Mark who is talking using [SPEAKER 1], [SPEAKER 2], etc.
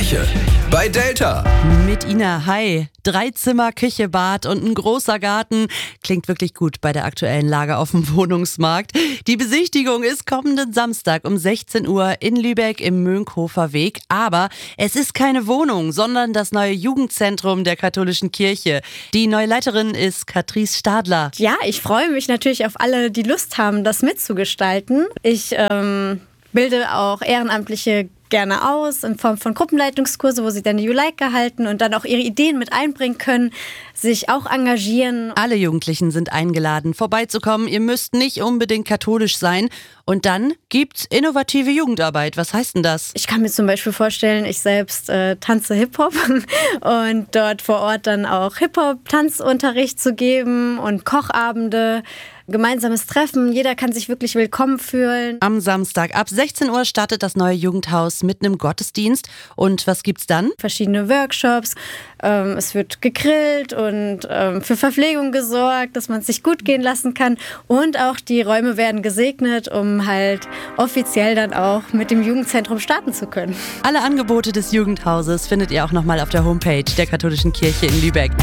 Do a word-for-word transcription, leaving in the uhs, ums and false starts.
[SPEAKER 1] Kirche bei Delta.
[SPEAKER 2] Mit Ina, hi. Drei Zimmer, Küche, Bad und ein großer Garten. Klingt wirklich gut bei der aktuellen Lage auf dem Wohnungsmarkt. Die Besichtigung ist kommenden Samstag um sechzehn Uhr in Lübeck im Mönckehofer Weg. Aber es ist keine Wohnung, sondern das neue Jugendzentrum der katholischen Kirche. Die neue Leiterin ist Katrice Stadler.
[SPEAKER 3] Ja, ich freue mich natürlich auf alle, die Lust haben, das mitzugestalten. Ich ähm, bilde auch Ehrenamtliche gerne aus in Form von Gruppenleitungskurse, wo sie dann die Juleika halten und dann auch ihre Ideen mit einbringen können, sich auch engagieren.
[SPEAKER 2] Alle Jugendlichen sind eingeladen, vorbeizukommen. Ihr müsst nicht unbedingt katholisch sein. Und dann gibt's innovative Jugendarbeit. Was heißt denn das?
[SPEAKER 3] Ich kann mir zum Beispiel vorstellen, ich selbst äh, tanze Hip-Hop und dort vor Ort dann auch Hip-Hop-Tanzunterricht zu geben und Kochabende, gemeinsames Treffen. Jeder kann sich wirklich willkommen fühlen.
[SPEAKER 2] Am Samstag ab sechzehn Uhr startet das neue Jugendhaus mit einem Gottesdienst. Und was gibt's dann?
[SPEAKER 3] Verschiedene Workshops. Ähm, es wird gegrillt und ähm, für Verpflegung gesorgt, dass man es sich gut gehen lassen kann. Und auch die Räume werden gesegnet, um halt offiziell dann auch mit dem Jugendzentrum starten zu können.
[SPEAKER 2] Alle Angebote des Jugendhauses findet ihr auch nochmal auf der Homepage der katholischen Kirche in Lübeck.